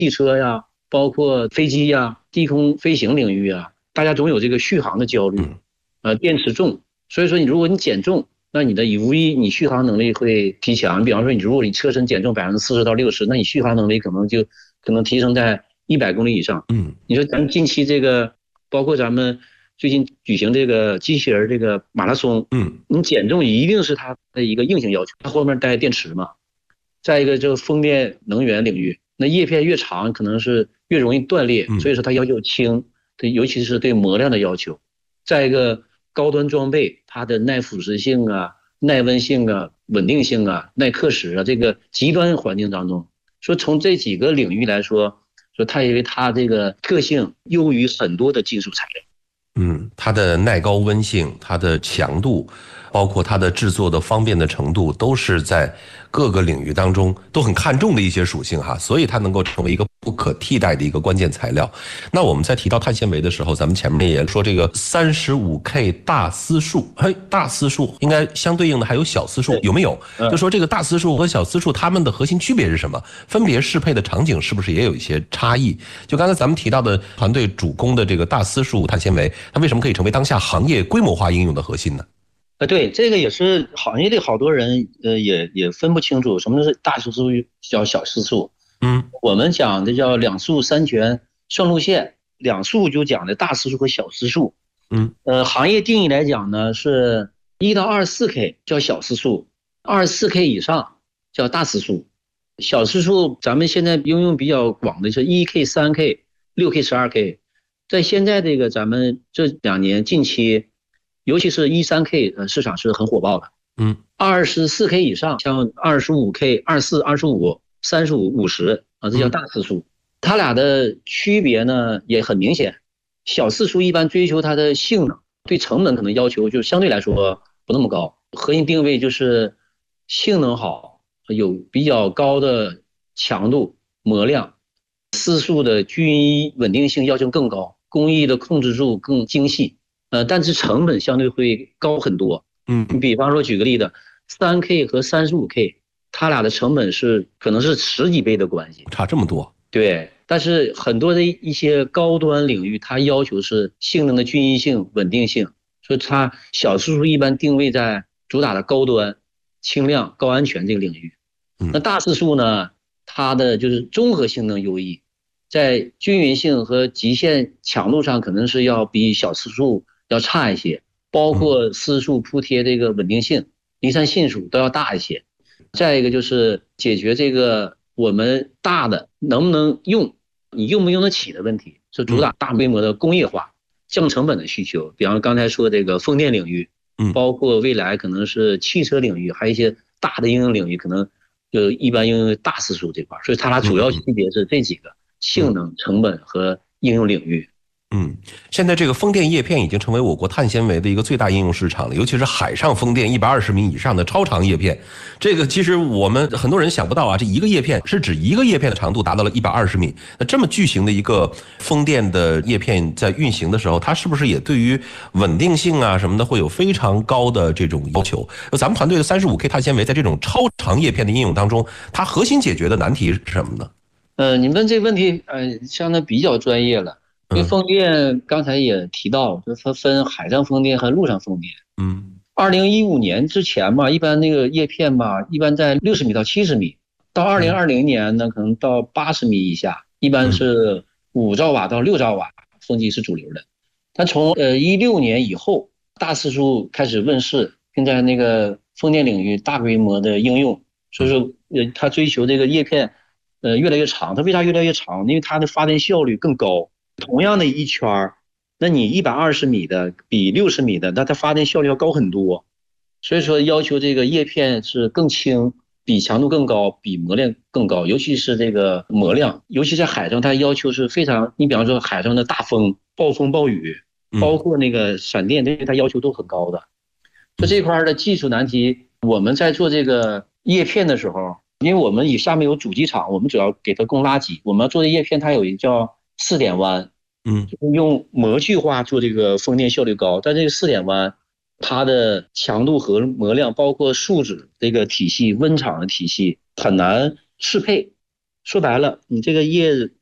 汽车呀，包括飞机呀、低空飞行领域啊，大家总有这个续航的焦虑。电池重，所以说如果你减重，那你的无疑你续航能力会提强。比方说如果你车身减重40%到60%，那你续航能力可能提升在100公里以上。你说咱近期这个，包括咱们最近举行这个机器人这个马拉松，你减重一定是它的一个硬性要求，它后面带电池嘛。再一个这个风电能源领域，那叶片越长可能是越容易断裂，所以说它要求轻，对，尤其是对磨亮的要求。再一个高端装备，它的耐腐蚀性啊、耐温性啊、稳定性啊、耐克蚀啊，这个极端环境当中，说从这几个领域来说，它因为它这个特性优于很多的金属材料。 它的耐高温性、它的强度，包括它的制作的方便的程度，都是在各个领域当中都很看重的一些属性哈，所以它能够成为一个不可替代的一个关键材料。那我们在提到碳纤维的时候，咱们前面也说这个35K 大丝束，大丝束应该相对应的还有小丝束，有没有？就说这个大丝束和小丝束它们的核心区别是什么？分别适配的场景是不是也有一些差异？就刚才咱们提到的团队主攻的这个大丝束碳纤维，它为什么可以成为当下行业规模化应用的核心呢？ 对，这个也是行业里好多人也分不清楚什么是大丝束叫小丝束。我们讲的叫两束三全双路线，两束就讲的大丝束和小丝束。行业定义来讲呢，是1到24K 叫小丝束，24K 以上叫大丝束。小丝束咱们现在应用比较广的是1K、3K、6K、12K。在现在这个咱们这2年近期，尤其是13K 市场是很火爆的。24K 以上，像25K、24、25、35、50啊，这叫大丝束。它俩的区别呢也很明显。小丝束一般追求它的性能，对成本可能要求就相对来说不那么高，核心定位就是性能好，有比较高的强度、磨亮，丝束的均一稳定性要求更高，工艺的控制度更精细。但是成本相对会高很多。你比方说举个例子，3K 和35K，它俩的成本可能是10几倍的关系， 差这么多。 对，但是很多的一些高端领域，它要求是性能的均一性、稳定性，所以它小丝束一般定位在主打的高端、轻量、高安全这个领域。那大丝束呢，它的就是综合性能优异，在均匀性和极限强度上可能是要比小丝束要差一些，包括丝束铺贴这个稳定性、离散系数都要大一些。再一个就是解决这个我们大的能不能用，你用不用得起的问题，是主打大规模的工业化、降成本的需求。比方刚才说这个风电领域，包括未来可能是汽车领域，还有一些大的应用领域，可能就一般应用大丝束这块，所以它俩主要区别是这几个：性能、成本和应用领域。 现在这个风电叶片已经成为我国碳纤维的一个最大应用市场了，尤其是海上风电120米以上的超长叶片。这个其实我们很多人想不到啊，这一个叶片是指一个叶片的长度达到了120米。那这么巨型的一个风电的叶片在运行的时候，它是不是也对于稳定性啊什么的会有非常高的这种要求？咱们团队的35K 碳纤维在这种超长叶片的应用当中，它核心解决的难题是什么呢？ 你问这个问题相当比较专业了。因为风电刚才也提到，就它分海上风电和陆上风电。2015年之前嘛，一般那个叶片嘛，一般在60米到70米，到2020年呢，可能到80米以下，一般是5兆瓦到6兆瓦风机是主流的。但从16年以后，大丝束开始问世，并在那个风电领域大规模的应用，所以说它追求这个叶片越来越长。它为啥越来越长？因为它的发电效率更高。同样的一圈，那你120米的比60米的，那它发电效率要高很多。所以说要求这个叶片是更轻，比强度更高，比磨亮更高，尤其是这个磨亮，尤其在海上，它要求是非常，你比方说海上的大风、暴风暴雨，包括那个闪电，这些它要求都很高的。这块的技术难题，我们在做这个叶片的时候，因为我们下面有主机厂，我们主要给它供垃圾，我们要做的叶片，它有一个叫4点弯，就是用模具化做这个风电效率高，但这个4点弯，它的强度和磨亮，包括树脂这个体系、温场的体系很难适配， 说白了，你这个液